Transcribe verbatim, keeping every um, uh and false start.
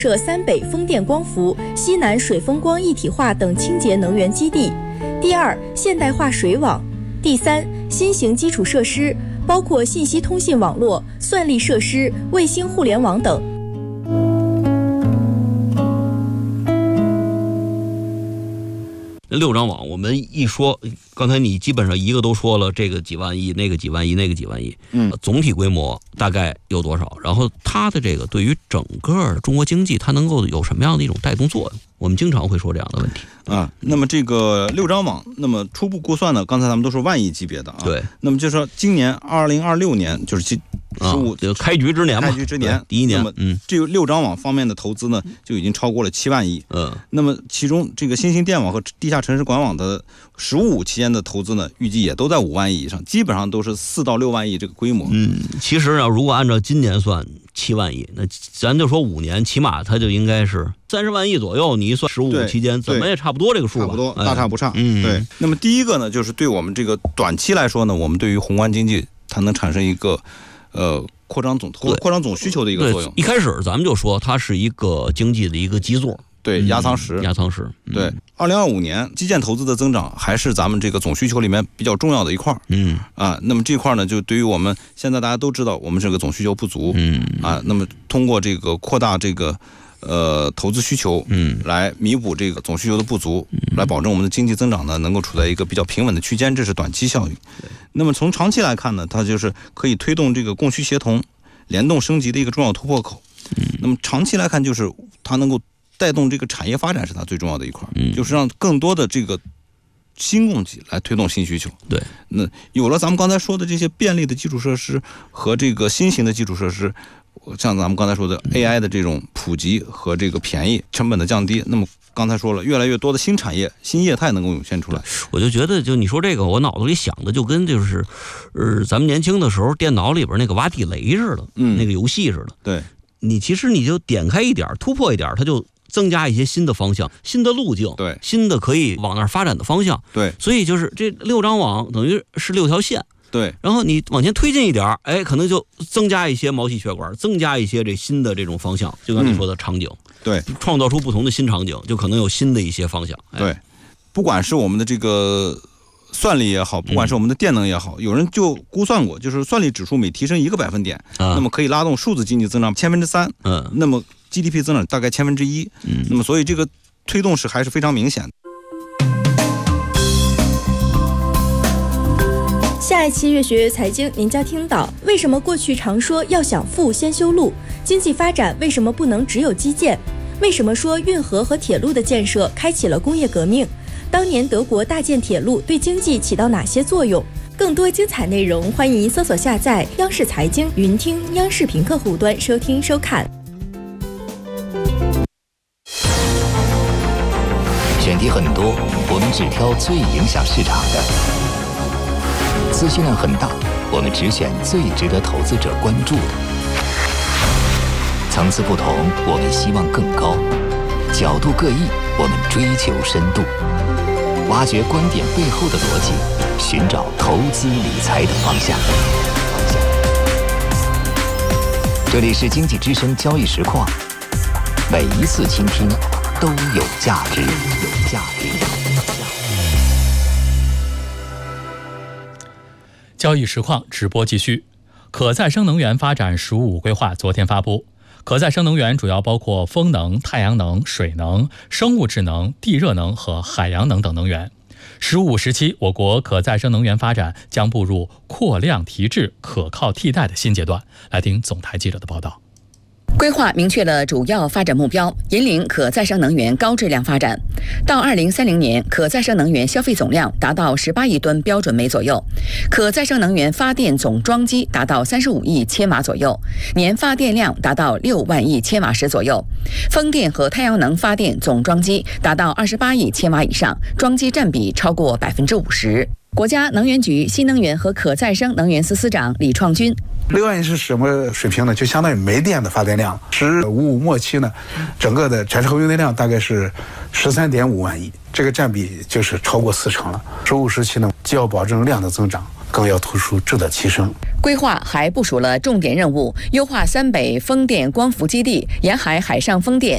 设三北风电光伏、西南水风光一体化等清洁能源基地。第二，现代化水网。第三，新型基础设施，包括信息通信网络、算力设施、卫星互联网等。 六张网，我们一说，刚才你基本上一个都说了，这个几万亿，那个几万亿，那个几万亿，嗯，总体规模大概有多少？然后它的这个对于整个中国经济，它能够有什么样的一种带动作用？我们经常会说这样的问题啊。那么这个六张网，那么初步估算呢，刚才咱们都说万亿级别的啊。 对。 那么就是说，今年二零二六年就是今十五、 啊、就开局之年嘛， 开局之年第一年。 那么，嗯，这个六张网方面的投资呢，就已经超过了七万亿。 嗯。 那么其中这个新兴电网和地下城市管网的“十五五”期间的投资呢，预计也都在五万亿以上，基本上都是四到六万亿这个规模。 嗯，其实呢，如果按照今年算七万亿，那咱就说五年，起码它就应该是三十万亿左右。你一算十五五期间，怎么也差不多这个数吧？ 差不多，大差不差。 哎、嗯， 对。那么第一个呢，就是对我们这个短期来说呢，我们对于宏观经济它能产生一个呃扩张总扩张总需求的一个作用。 一开始咱们就说它是一个经济的一个基座。 对，压舱石， 压舱石。 对，二零二五年基建投资的增长还是咱们这个总需求里面比较重要的一块。 嗯啊，那么这块呢，就对于我们现在大家都知道，我们这个总需求不足。 嗯啊，那么通过这个扩大这个呃投资需求， 嗯， 来弥补这个总需求的不足，来保证我们的经济增长呢能够处在一个比较平稳的区间，这是短期效应。那么从长期来看呢，它就是可以推动这个供需协同、联动升级的一个重要突破口。 嗯， 那么长期来看，就是它能够带动这个产业发展是它最重要的一块， 嗯， 就是让更多的这个新供给来推动新需求。 对， 那有了咱们刚才说的这些便利的基础设施和这个新型的基础设施，像咱们刚才说的 A I 的这种普及和这个便宜成本的降低，那么刚才说了，越来越多的新产业、新业态能够涌现出来。 我就觉得，就你说这个，我脑子里想的就跟就是，呃，咱们年轻的时候电脑里边那个挖地雷似的， 嗯， 那个游戏似的。 对， 你其实你就点开一点，突破一点，它就增加一些新的方向、新的路径， 对， 新的可以往那儿发展的方向， 对。 所以就是这六张网等于是六条线， 对。 然后你往前推进一点，哎，可能就增加一些毛细血管，增加一些这新的这种方向，就刚才说的场景， 嗯、对， 创造出不同的新场景，就可能有新的一些方向。哎、 对，不管是我们的这个算力也好，不管是我们的电能也好，嗯、有人就估算过，就是算力指数每提升一个百分点，啊、那么可以拉动数字经济增长千分之三， 嗯， 那么 G D P 增长大概千分之一， 嗯， 那么所以这个推动是还是非常明显的。 下一期越学越财经，您将听到为什么过去常说要想富先修路，经济发展为什么不能只有基建，为什么说运河和铁路的建设开启了工业革命，当年德国大建铁路对经济起到哪些作用？更多精彩内容，欢迎搜索下载央视财经云听央视频客户端收听收看。 选题很多，我们只挑最影响市场的；资讯量很大，我们只选最值得投资者关注的。层次不同，我们希望更高；角度各异，我们追求深度。挖掘观点背后的逻辑，寻找投资理财的方向。这里是经济之声交易实况，每一次倾听都有价值，有价值。 交易实况直播继续。可再生能源发展“十五五”规划昨天发布。可再生能源主要包括风能、太阳能、水能、生物质能、地热能和海洋能等能源。十五五时期，我国可再生能源发展将步入扩量提质、可靠替代的新阶段。来听总台记者的报道。 规划明确了主要发展目标，引领可再生能源高质量发展。到二零三零年，可再生能源消费总量达到十八亿吨标准煤左右，可再生能源发电总装机达到三十五亿千瓦左右，年发电量达到六万亿千瓦时左右。风电和太阳能发电总装机达到二十八亿千瓦以上，装机占比超过百分之五十。国家能源局新能源和可再生能源司司长李创军。 六万亿是什么水平呢？就相当于煤电的发电量。十五五末期呢，整个的产生核用电量大概是十三点五万亿，这个占比就是超过四成了。十五时期呢，既要保证量的增长，更要突出质的提升。 规划还部署了重点任务，优化三北风电光伏基地、沿海海上风电、